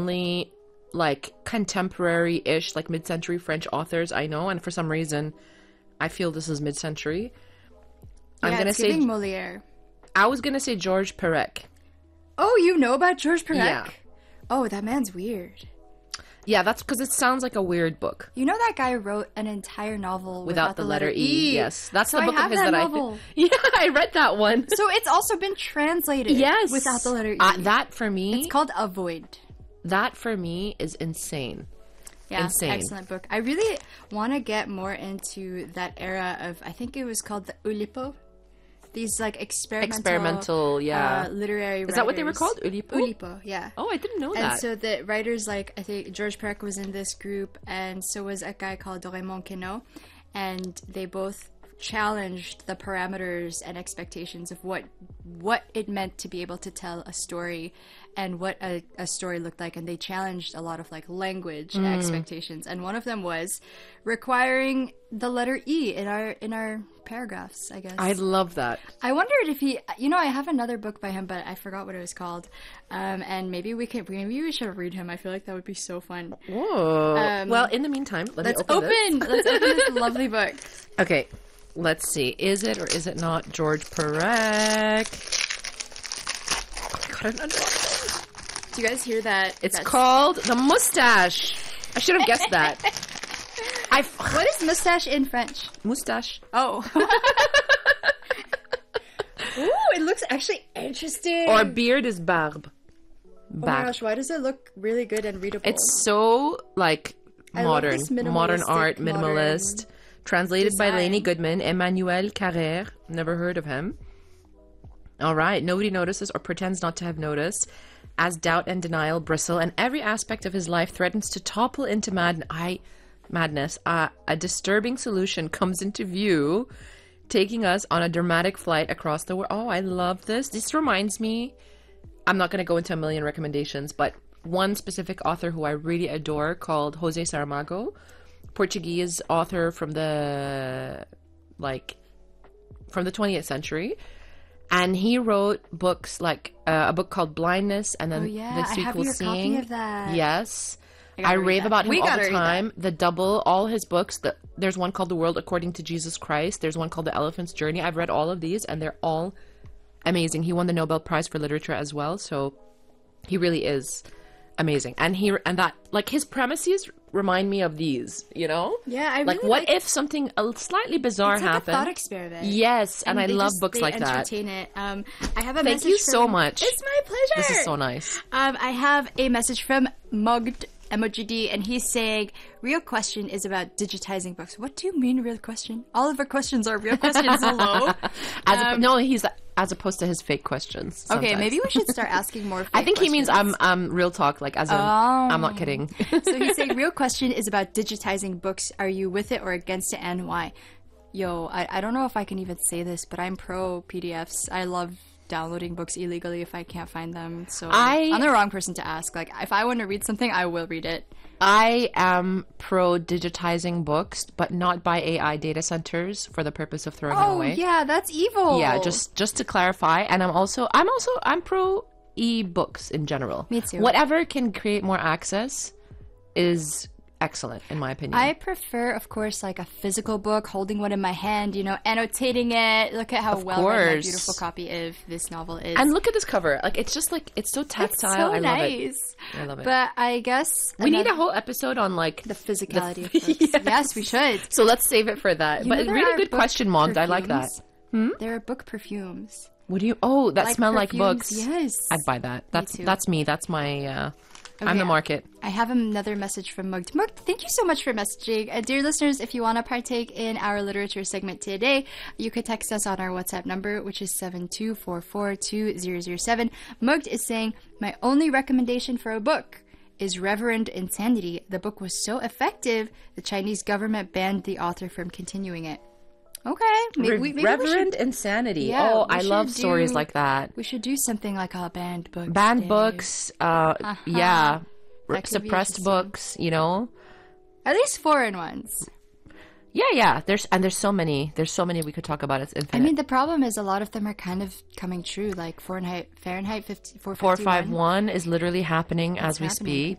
only like contemporary-ish, like mid-century French authors I know, and for some reason I feel this is mid-century. I'm gonna it's say giving Molière. I was gonna say Georges Perec. Oh, you know about Georges Perec? Yeah. Oh, that man's weird. Yeah, that's because it sounds like a weird book. You know that guy wrote an entire novel Without the letter E. Yes, that's the book I of his have that novel. Yeah, I read that one. So it's also been translated. Yes, without the letter E. That for me, It's called Avoid. that for me is insane. Yeah, Insane. excellent book. I really want to get more into that era of, I think it was called the Oulipo. These like experimental yeah. literary writers. Is that what they were called? Oulipo? Oulipo, yeah. Oh, I didn't know And that. so the writers, like, I think Georges Perec was in this group, and so was a guy called Raymond Queneau, and they both challenged the parameters and expectations of what it meant to be able to tell a story and what a story looked like, and they challenged a lot of like language expectations, and one of them was requiring the letter E in our paragraphs, I guess. I love that. I wondered if he, I have another book by him, but I forgot what it was called. And maybe we should read him. I feel like that would be so fun. Whoa. Well, in the meantime, Let's open this lovely book. Okay, let's see. Is it or is it not Georges Perec? Oh my god, I don't understand. Do you guys hear that? It's called The Mustache. I should have guessed that. What is mustache in French? Moustache. Oh. Ooh, it looks actually interesting. Or beard is barbe. Oh my gosh, why does it look really good and readable? It's so like I love modern, this modern art, minimalistic, modern minimalist. Translated by design. Lainey Goodman, Emmanuel Carrère. Never heard of him. All right, nobody notices or pretends not to have noticed. As doubt and denial bristle, and every aspect of his life threatens to topple into madness, a disturbing solution comes into view, taking us on a dramatic flight across the world. Oh, I love this. This reminds me, I'm not going to go into a million recommendations, but one specific author who I really adore called Jose Saramago, Portuguese author from the 20th century. And he wrote books like a book called Blindness, and then This Week We'll Seeing. Copy of that. Yes. I rave about him all the time. The Double, all his books. There's one called The World According to Jesus Christ. There's one called The Elephant's Journey. I've read all of these, and they're all amazing. He won the Nobel Prize for Literature as well, so he really is amazing. And his premises remind me of these, Yeah, I really what if something slightly bizarre it's like happened? a thought experiment. Yes, and I love books like that. Entertain it. I have a Thank message you so much. It's my pleasure. This is so nice. I have a message from Mugged Emojid, and he's saying, real question is about digitizing books. What do you mean, real question? All of our questions are real questions. Hello? He's as opposed to his fake questions. Sometimes. Okay, maybe we should start asking more fake I think questions. he means I'm real talk, like as in, I'm not kidding. So he's saying, real question is about digitizing books. Are you with it or against it, and why? Yo, I don't know if I can even say this, but I'm pro PDFs. I love downloading books illegally if I can't find them. So I'm the wrong person to ask. Like, if I want to read something, I will read it. I am pro digitizing books, but not by AI data centers for the purpose of throwing them away. Oh yeah, that's evil. Yeah, just to clarify. And I'm pro e-books in general. Me too. Whatever can create more access is excellent, in my opinion. I prefer, of course, like a physical book, holding one in my hand, annotating it. Look at how well written that beautiful copy of this novel is. And look at this cover. Like, it's just like, it's so tactile. It's so I nice. Love it. I love it. But I guess we need a whole episode on like the physicality of books. Yes, we should. So let's save it for that. But really good question, Mogged. I like that. There are book perfumes. What do you? Oh, that smell like books. Yes, I'd buy that. That's me. That's my. Okay, I'm the market. I have another message from Mugged. Mugged, thank you so much for messaging. Dear listeners, if you want to partake in our literature segment today, you could text us on our WhatsApp number, which is 72442007. Mugged is saying, my only recommendation for a book is Reverend Insanity. The book was so effective, the Chinese government banned the author from continuing it. Okay. Maybe Reverend Insanity. Yeah, oh, I love stories like that. We should do something like a banned book. Banned books, yeah. Suppressed interesting. books, At least foreign ones. Yeah. There's so many we could talk about. It's infinite. I mean, the problem is a lot of them are kind of coming true. Like Fahrenheit 451 is literally happening as we speak.